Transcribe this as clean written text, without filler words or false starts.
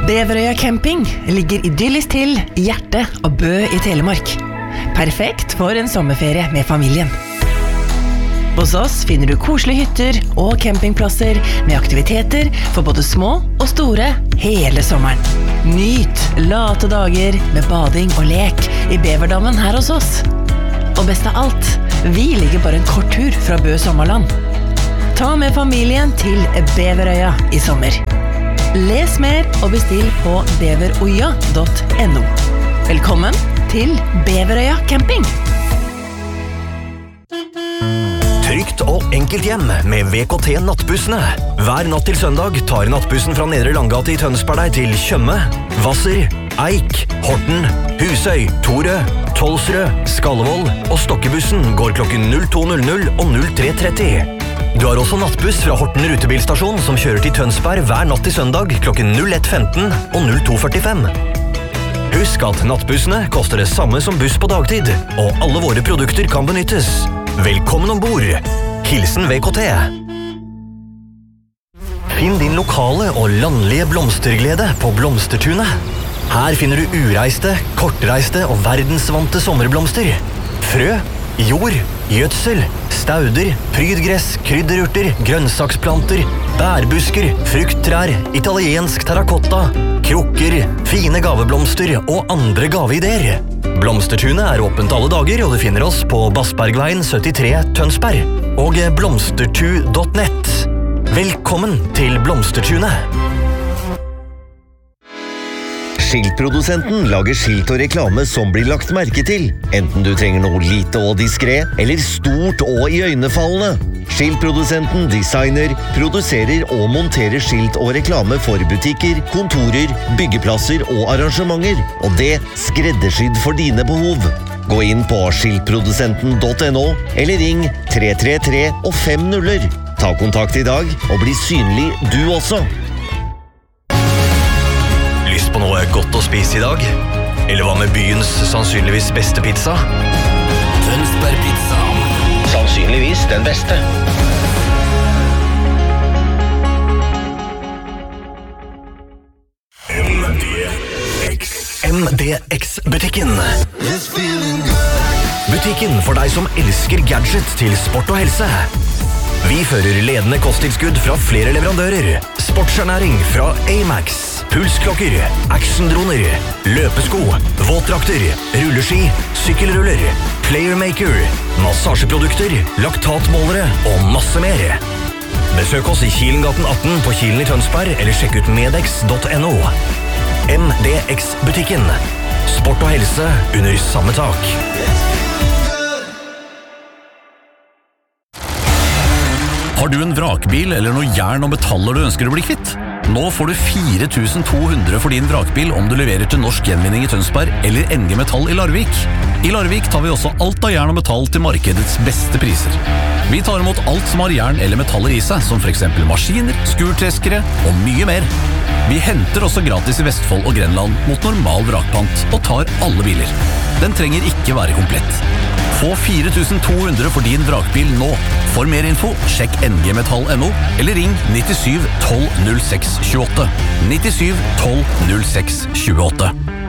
Beverøya camping ligger idyllisk til I hjertet av Bø I Telemark. Perfekt for en sommerferie med familien. Hos oss finner du koselige hytter og campingplasser med aktiviteter for både små og store hele sommeren. Nyt late dager med bading og lek I Beverdammen her hos oss. Og best av alt, vi ligger bare en kort tur fra Bø Sommerland. Ta med familien til Beverøya I sommer. Les mer og bestill på beveroya.no. Velkommen til Beverøya camping! Trygt og enkelt hjem med VKT nattbussene. Hver natt til søndag tar nattbussen fra Nedre Langgate I Tønsberg deg til Tjøme, Hvasser, Eik, Horten, Husøy, Torø, Tolsrød, Skallevold og Stokkebussen går klokken 02.00 og 03.30. Du har også nattbuss fra Horten rutebilstasjon som kjører til Tønsberg hver natt til søndag klokken 01.15 og 02.45. Husk at nattbussene koster det samme som buss på dagtid, og alle våre produkter kan benyttes. Velkommen ombord. Hilsen VKT. Finn din lokale og landlige blomsterglede på Blomstertunet. Her finner du ureiste, kortreiste og verdensvante sommerblomster. Frø, jord, gjødsel, stauder, prydgress, krydderurter, grønnsaksplanter, bærbusker, frukttrær, italiensk terrakotta, krukker, fine gaveblomster og andre gaveideer. Blomstertunet åpent alle dager, og du finner oss på Bassbergveien 73 Tønsberg og blomstertu.net. Velkommen til Blomstertunet! Skiltprodusenten lager skilt og reklame som blir lagt merke til, enten du trenger noe lite og diskret, eller stort og iøynefallende. Skiltprodusenten designer, produserer og monterer skilt og reklame for butikker, kontorer, byggeplasser og arrangementer, og det skreddersydd for dine behov. Gå inn på skiltprodusenten.no, eller ring 333 og 5 nuller. Ta kontakt I dag og bli synlig du også. Lyst på noe godt å spise I dag? Eller hva med byens sannsynligvis beste pizza? Tønsberg pizza. Sannsynligvis den beste. MDX-butikken. Butikken for deg som elsker gadget til sport og helse. Vi fører ledende kosttilskudd fra flere leverandører. Sportsernæring fra Amax, pulsklokker, actiondroner, løpesko, våtdrakter, rulleski, sykkelruller, playermaker, massasjeprodukter, laktatmålere og masse mer. Besøk oss I Kilengaten 18 på Kilen I Tønsberg, eller sjekk ut medex.no. MDX-butikken. Sport og helse under samme tak. Har du en vrakbil eller noe jern og metaller du ønsker å bli kvitt? Nå får du 4.200 for din vrakbil om du leverer til Norsk Gjenvinning I Tønsberg eller NG Metall I Larvik. I Larvik tar vi også alt av jern og metall til markedets beste priser. Vi tar imot alt som har jern eller metaller I seg, som for eksempel maskiner, skurtreskere og mye mer. Vi henter også gratis I Vestfold og Grenland mot normal vrakpant og tar alle biler. Den trenger ikke være komplett. Få 4.200 for din vrakbil nå. For mer info, sjekk ngmetall.no eller ring 97 12 06 28. 97 12 06 28.